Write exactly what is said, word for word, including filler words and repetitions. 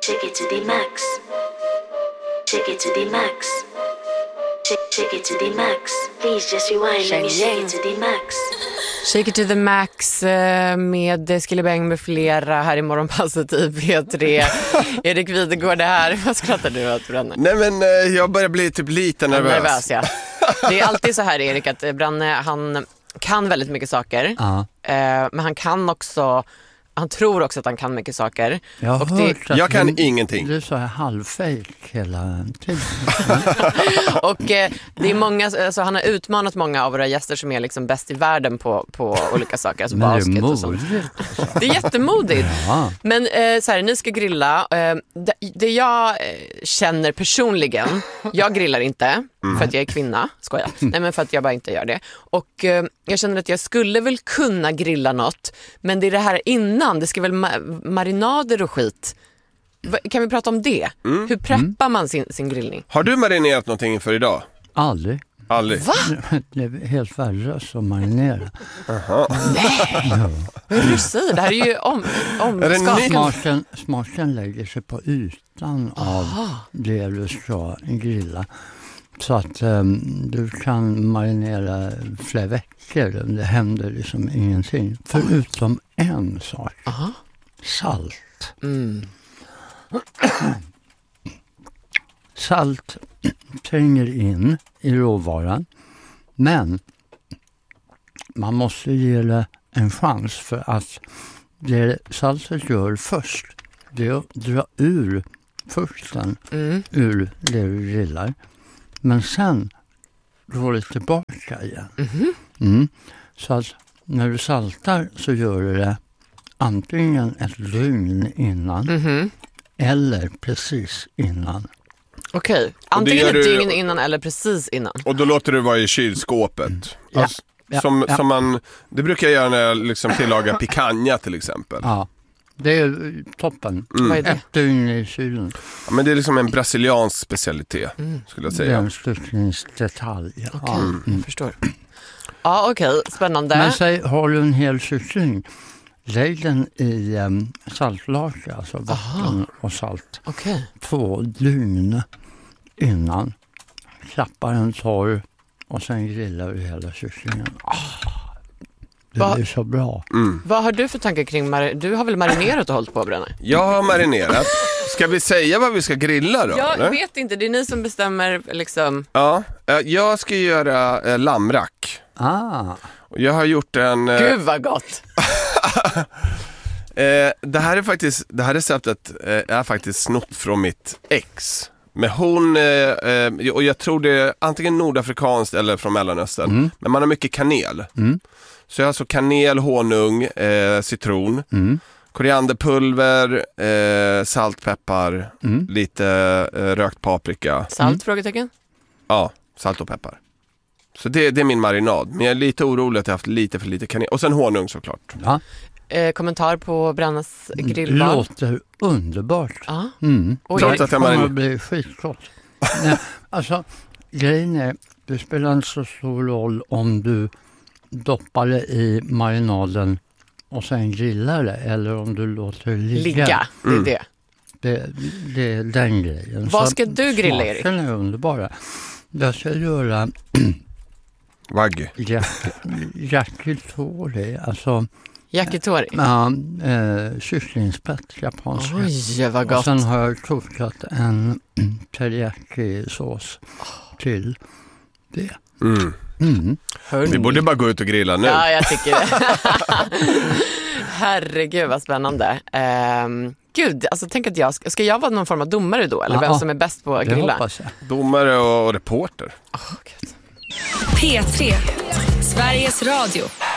Take it to the max. Take it to the max. Take it to the max. Please just rewind. Let me shake it to the max. Shake it to the max med Skillebang med flera här i Morgonpasset i P tre. Erik Videgård här. Vad skrattar du åt, Branne? Nej men jag börjar bli typ lite nervös. Nervös, ja. Det är alltid så här, Erik, att Branne, han kan väldigt mycket saker. Ja. Men han kan också... Han tror också att han kan mycket saker. Jag har och hört det, att jag kan du, ingenting. Du sa halvfejk hela tiden. och eh, det är många, alltså, han har utmanat många av våra gäster som är liksom bäst i världen på, på olika saker. Alltså Men basket det är och sånt. modigt. Det är jättemodigt. Ja. Men eh, så här, ni ska grilla. Eh, det, det jag eh, känner personligen, jag grillar inte mm. för att jag är kvinna, skojar. Nej, men för att jag bara inte gör det. Och eh, jag känner att jag skulle väl kunna grilla något, men det är det här innan. Det ska väl ma- marinader och skit. Va- kan vi prata om det? Mm. Hur preppar man sin, sin grillning? Har du marinerat någonting inför idag? Aldrig. Aldrig. Va? Det är helt värdelöst att marinera. Aha. Nej! Vad är det du säger? Det här är ju om, Är det omskap. ny- Smaken, smaken lägger sig på ytan av det du ska grilla. Så att um, du kan marinera flera veckor. Det händer liksom ingenting. Förutom en sak. Aha. Salt. Mm. Salt tränger in i råvaran. Men man måste ge det en chans, för att det saltet gör först, det är att dra ur fukten Mm. ur det du grillar. Men sen går det tillbaka igen. Mm-hmm. Mm. Så att när du saltar så gör du det antingen ett dygn innan Mm-hmm. eller precis innan. Okej, antingen gör ett du- dygn innan eller precis innan. Och då låter du vara i kylskåpet. Ja. Alltså, Ja, som, ja. som man, det brukar jag göra när jag liksom tillagar picanha till exempel. Ja, det är toppen. Vad är det? Ett dygn i kylen. Ja, men det är liksom en brasiliansk specialitet, skulle jag Det är säga. en styckningsdetalj. Okej, Ja. Mm. jag förstår. Ja, okej, spännande. Men säg, har du en hel kyckling, lägg den i um, saltlake, alltså vatten Aha. och salt. Okej. Två dygn innan. Klappa den torr och sen grillar du hela kycklingen. Ah, det Va? är så bra. Mm. Vad har du för tankar kring mar- du har väl marinerat och hållit på, Branne? Jag har marinerat. Ska vi säga vad vi ska grilla då? Jag eller? vet inte, det är ni som bestämmer liksom. Ja, eh, jag ska göra eh, lammrack. Ah, Och jag har gjort en... Eh, Gud vad gott. eh, det här är faktiskt, det här receptet eh, är faktiskt snott från mitt ex. Men hon, eh, eh, och jag tror det är antingen nordafrikanskt eller från Mellanöstern. Mm. Men man har mycket kanel. Mm. Så jag har alltså kanel, honung, eh, citron, mm, korianderpulver, eh, salt, peppar, mm. lite eh, rökt paprika. Salt, Mm. frågetecken. Ja, salt och peppar. Så det, det är min marinad. Men jag är lite orolig att jag har haft lite för lite kanel. Och sen honung såklart. Ja, Eh, kommentar på Brannes grillval. låter underbart. Ja. Mm. Och Trots Erik, att jag kommer mariner- att bli skitgott. Nej, alltså, grejen är, det spelar inte så stor roll om du doppar det i marinaden och sen grillar det, eller om du låter det ligga. ligga, det är Mm. det. Det, det är den grejen. Vad Så ska du grilla, Erik? smaken är underbara. Jag ska göra Wagyu. yak- yakitori, alltså Yakitori. ja, eh, kycklingspett, japanska. Oj, vad Och gott. sen har jag kokat en teriyaki-sås till det. Mm. Mm. Hörni. Vi borde bara gå ut och grilla nu. Ja, jag tycker det. Herregud vad spännande. Um, gud, alltså tänk att jag ska, ska jag vara någon form av domare då? Eller Ja, vem som är bäst på att Det grilla? hoppas jag. Domare och, och reporter. Åh, Gud. P tre, Sveriges Radio.